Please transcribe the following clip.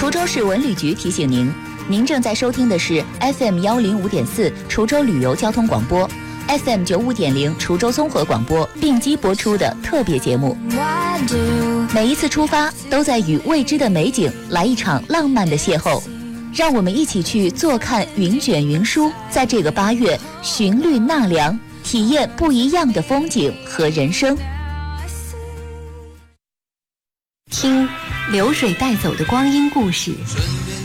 滁州市文旅局提醒您，您正在收听的是 FM105.4 滁州旅游交通广播， FM95.0 滁州综合广播并机播出的特别节目。每一次出发都在与未知的美景来一场浪漫的邂逅，让我们一起去坐看云卷云舒，在这个8月寻绿纳凉，体验不一样的风景和人生。 听流水带走的光阴故事，